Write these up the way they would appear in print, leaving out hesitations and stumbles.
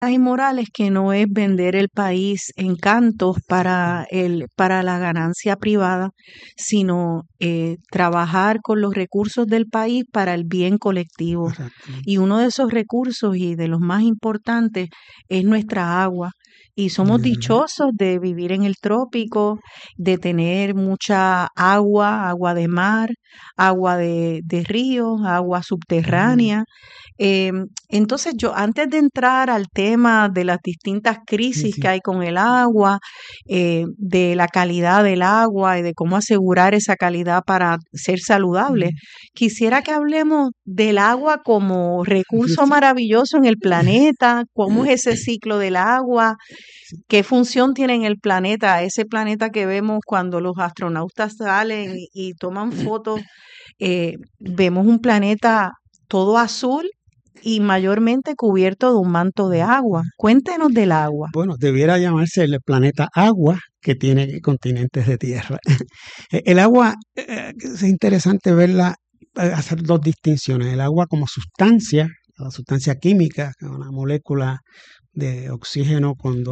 y morales que no es vender el país en cantos para la ganancia privada, sino trabajar con los recursos del país para el bien colectivo. Exactamente. Y uno de esos recursos y de los más importantes es nuestra agua. Y somos dichosos de vivir en el trópico, de tener mucha agua de mar, agua de ríos, agua subterránea. Entonces yo, antes de entrar al tema de las distintas Sí, crisis sí. que hay con el agua, de la calidad del agua y de cómo asegurar esa calidad para ser saludable, quisiera que hablemos del agua como recurso maravilloso en el planeta, cómo es ese ciclo del agua, qué función tiene en el planeta, ese planeta que vemos cuando los astronautas salen y toman fotos. Vemos un planeta todo azul y mayormente cubierto de un manto de agua. Cuéntenos del agua. Bueno, debiera llamarse el planeta Agua, que tiene continentes de tierra. El agua, es interesante verla, hacer dos distinciones. El agua como sustancia, la sustancia química, una molécula de oxígeno con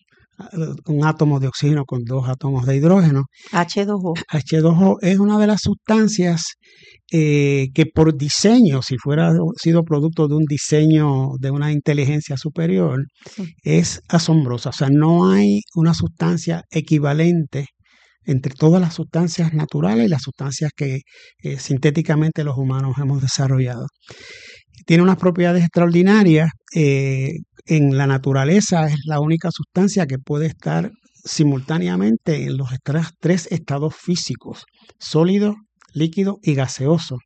un átomo de oxígeno con dos átomos de hidrógeno. H2O. H2O es una de las sustancias que por diseño, si fuera sido producto de un diseño de una inteligencia superior, Sí. es asombrosa. O sea, no hay una sustancia equivalente entre todas las sustancias naturales y las sustancias que sintéticamente los humanos hemos desarrollado. Tiene unas propiedades extraordinarias. En la naturaleza es la única sustancia que puede estar simultáneamente en los tres estados físicos: sólido, líquido y gaseoso.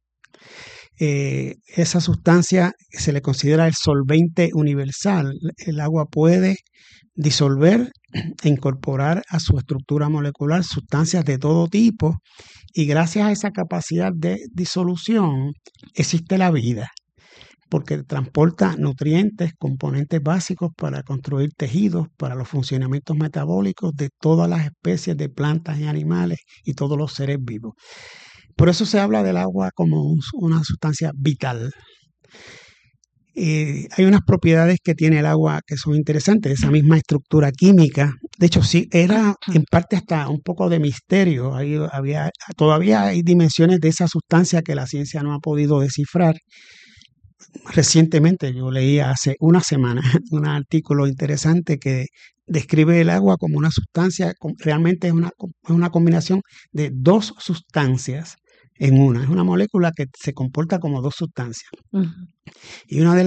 Esa sustancia se le considera el solvente universal. El agua puede disolver e incorporar a su estructura molecular sustancias de todo tipo, y gracias a esa capacidad de disolución existe la vida, porque transporta nutrientes, componentes básicos para construir tejidos, para los funcionamientos metabólicos de todas las especies de plantas y animales y todos los seres vivos. Por eso se habla del agua como una sustancia vital. Hay unas propiedades que tiene el agua que son interesantes, esa misma estructura química. De hecho, sí, era en parte hasta un poco de misterio. Todavía hay dimensiones de esa sustancia que la ciencia no ha podido descifrar. Recientemente yo leí hace una semana un artículo interesante que describe el agua como una sustancia, realmente es una combinación de dos sustancias en una. Es una molécula que se comporta como dos sustancias. Ujú. Y una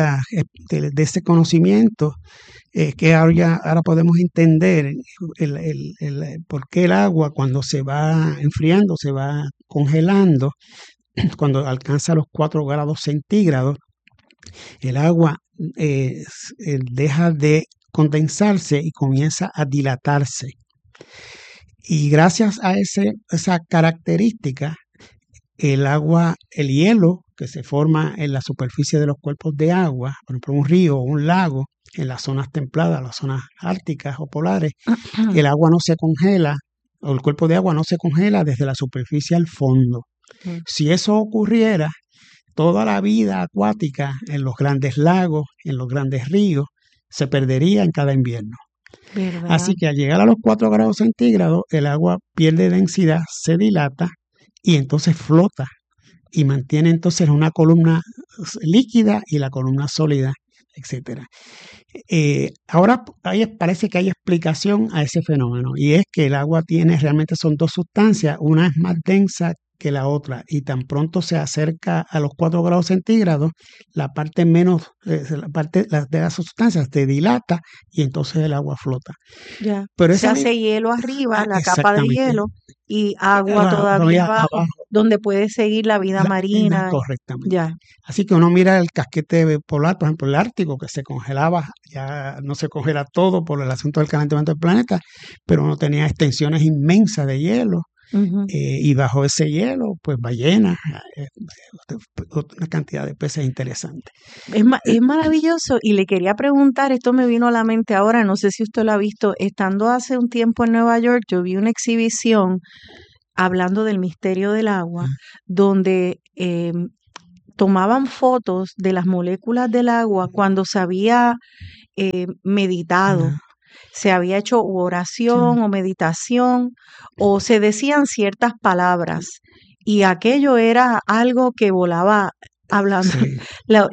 de ese conocimiento es que ahora podemos entender por qué el agua, cuando se va enfriando, se va congelando, cuando alcanza los 4 grados centígrados, el agua deja de condensarse y comienza a dilatarse. Y gracias a esa característica, el hielo que se forma en la superficie de los cuerpos de agua, por ejemplo un río o un lago, en las zonas templadas, las zonas árticas o polares, el agua no se congela, o el cuerpo de agua no se congela desde la superficie al fondo. Si eso ocurriera, toda la vida acuática en los grandes lagos, en los grandes ríos, se perdería en cada invierno. ¿Verdad? Así que al llegar a los 4 grados centígrados, el agua pierde densidad, se dilata y entonces flota, y mantiene entonces una columna líquida y la columna sólida, etcétera. Ahora parece que hay explicación a ese fenómeno, y es que el agua realmente son dos sustancias, una es más densa que la otra, y tan pronto se acerca a los 4 grados centígrados, la parte de las sustancias se dilata y entonces el agua flota. Ya. Pero Se hace hielo arriba, la capa de exactamente, hielo, y agua todavía abajo, donde puede seguir la vida marina. correctamente. Ya. Así que uno mira el casquete polar, por ejemplo, el Ártico, que se congelaba, ya no se congela todo por el asunto del calentamiento del planeta, pero uno tenía extensiones inmensas de hielo. Ujú. Y bajo ese hielo, pues ballenas, una cantidad de peces interesantes. Es maravilloso, y le quería preguntar, esto me vino a la mente ahora, no sé si usted lo ha visto, estando hace un tiempo en Nueva York, yo vi una exhibición hablando del misterio del agua, donde tomaban fotos de las moléculas del agua cuando se había meditado, Ya. se había hecho oración o meditación, o se decían ciertas palabras, y aquello era algo que volaba hablando, Sí, la,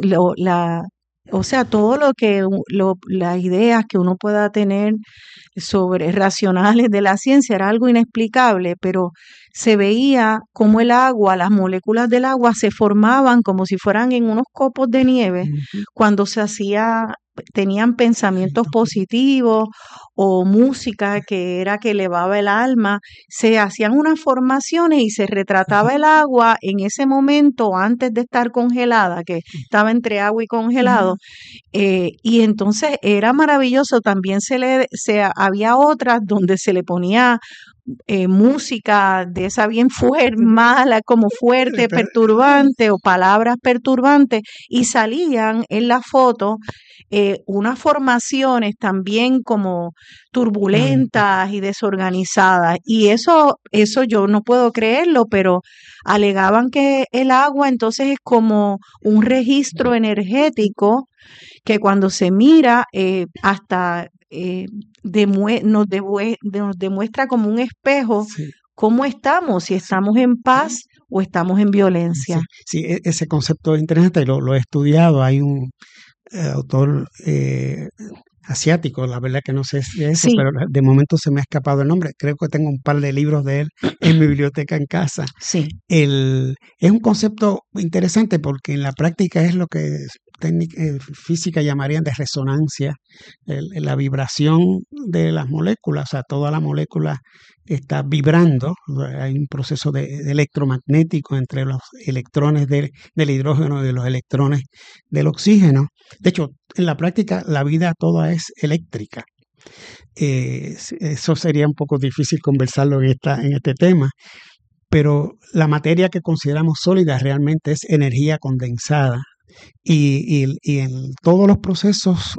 o sea, todo lo que, las ideas que uno pueda tener sobre racionales de la ciencia era algo inexplicable, pero se veía como el agua, las moléculas del agua se formaban como si fueran en unos copos de nieve ujú, cuando se hacía, tenían pensamientos positivos o música que era que elevaba el alma, se hacían unas formaciones y se retrataba el agua en ese momento antes de estar congelada, que estaba entre agua y congelado, y entonces era maravilloso. También había otras donde se le ponía música de esa bien fuerte, mala, como fuerte, pero, perturbante, o palabras perturbantes, y salían en la foto unas formaciones también como turbulentas y desorganizadas. Y eso yo no puedo creerlo, pero alegaban que el agua entonces es como un registro energético que cuando se mira hasta nos demuestra como un espejo sí, cómo estamos, si sí, estamos en paz o estamos en sí, violencia. sí, ese concepto es interesante y lo he estudiado. Hay un autor asiático, la verdad que no sé si es eso, Sí, pero de momento se me ha escapado el nombre. Creo que tengo un par de libros de él en mi biblioteca en casa. sí, Es un concepto interesante porque en la práctica es lo que física llamarían de resonancia, la vibración de las moléculas, o sea, toda la molécula está vibrando, o sea, hay un proceso de electromagnético entre los electrones del hidrógeno y de los electrones del oxígeno. De hecho, en la práctica la vida toda es eléctrica. Eso sería un poco difícil conversarlo en este tema, pero la materia que consideramos sólida realmente es energía condensada. Y en todos los procesos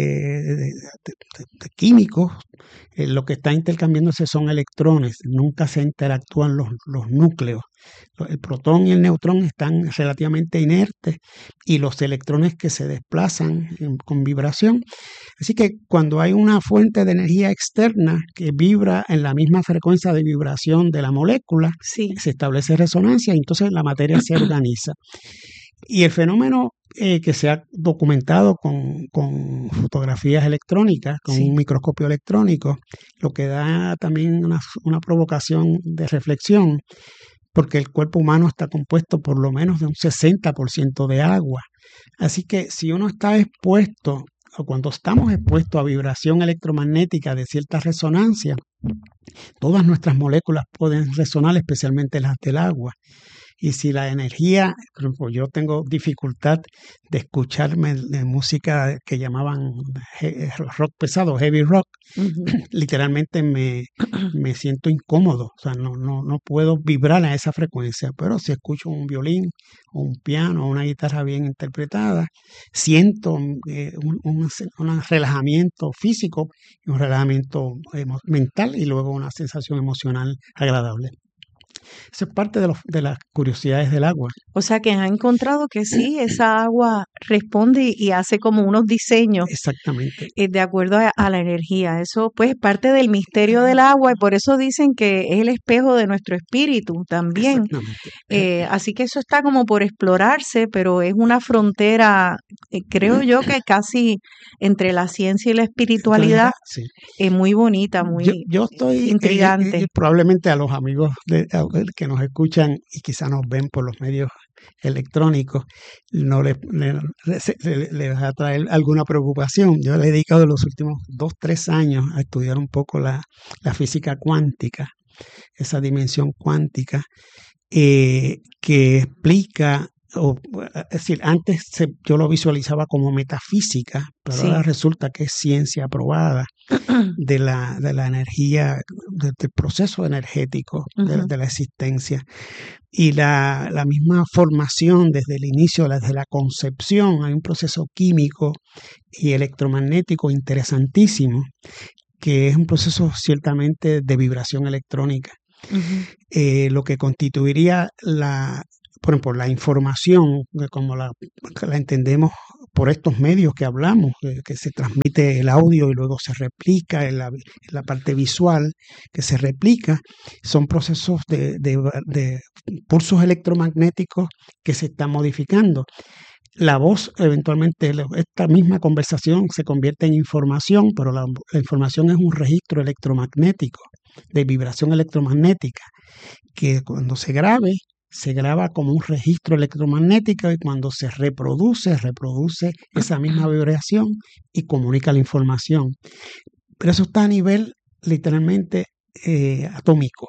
de químicos, lo que está intercambiándose son electrones, nunca se interactúan los núcleos. El protón y el neutrón están relativamente inertes y los electrones que se desplazan con vibración. Así que cuando hay una fuente de energía externa que vibra en la misma frecuencia de vibración de la molécula, sí, se establece resonancia y entonces la materia se organiza. Y el fenómeno que se ha documentado con fotografías electrónicas, con un sí. microscopio electrónico, lo que da también una provocación de reflexión, porque el cuerpo humano está compuesto por lo menos de un 60% de agua. Así que si uno está expuesto, o cuando estamos expuestos a vibración electromagnética de cierta resonancia, todas nuestras moléculas pueden resonar, especialmente las del agua. Y si la energía, por ejemplo, yo tengo dificultad de escucharme de música que llamaban rock pesado, heavy rock, Ujú. literalmente me siento incómodo, o sea, no puedo vibrar a esa frecuencia, pero si escucho un violín o un piano o una guitarra bien interpretada, siento un relajamiento físico y un relajamiento mental y luego una sensación emocional agradable. Eso es parte de las curiosidades del agua. O sea que han encontrado que sí, esa agua responde y hace como unos diseños Exactamente, de acuerdo a la energía. Eso pues es parte del misterio del agua, y por eso dicen que es el espejo de nuestro espíritu también. exactamente. Así que eso está como por explorarse, pero es una frontera, creo yo que casi entre la ciencia y la espiritualidad, Sí. muy bonita, muy Yo estoy, intrigante. probablemente a los amigos que nos escuchan y quizá nos ven por los medios electrónicos, no les va a traer alguna preocupación. Yo le he dedicado los últimos 2, 3 años a estudiar un poco la física cuántica, esa dimensión cuántica, que explica, es decir, antes yo lo visualizaba como metafísica, pero ahora Sí. resulta que es ciencia probada de la energía, del proceso energético Ujú. de la existencia. Y la misma formación desde el inicio, desde la concepción, hay un proceso químico y electromagnético interesantísimo, que es un proceso ciertamente de vibración electrónica. Ujú. Lo que constituiría por ejemplo, la información, como la entendemos por estos medios que hablamos, que se transmite el audio y luego se replica en la parte visual, que se replica, son procesos de pulsos electromagnéticos que se están modificando. La voz, eventualmente, esta misma conversación se convierte en información, pero la información es un registro electromagnético, de vibración electromagnética, que cuando se graba como un registro electromagnético y cuando se reproduce esa misma vibración y comunica la información. Pero eso está a nivel literalmente atómico,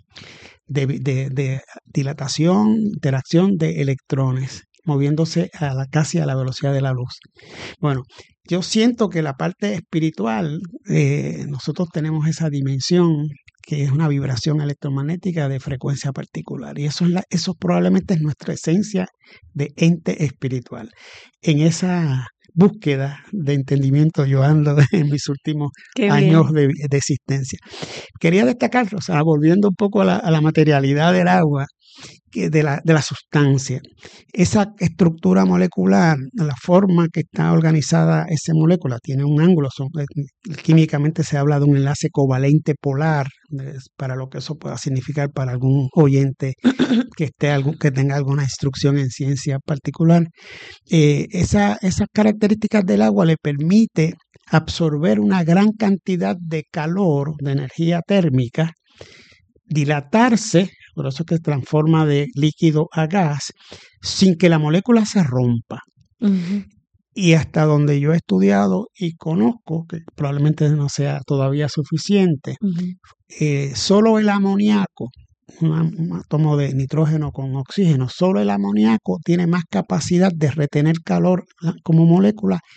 de dilatación, interacción de electrones, moviéndose casi a la velocidad de la luz. Bueno, yo siento que la parte espiritual, nosotros tenemos esa dimensión que es una vibración electromagnética de frecuencia particular. Y eso probablemente es nuestra esencia de ente espiritual. En esa búsqueda de entendimiento yo ando en mis últimos años de existencia. Quería destacar, o sea, volviendo un poco a la materialidad del agua, de la sustancia. Esa estructura molecular, la forma que está organizada esa molécula, tiene un ángulo. Químicamente se habla de un enlace covalente polar, para lo que eso pueda significar para algún oyente que tenga alguna instrucción en ciencia particular. Esas características del agua le permite absorber una gran cantidad de calor, de energía térmica, dilatarse, por eso es que transforma de líquido a gas, sin que la molécula se rompa. Uh-huh. Y hasta donde yo he estudiado y conozco, que probablemente no sea todavía suficiente, uh-huh, solo el amoníaco, un átomo de nitrógeno con oxígeno, solo el amoníaco tiene más capacidad de retener calor como molécula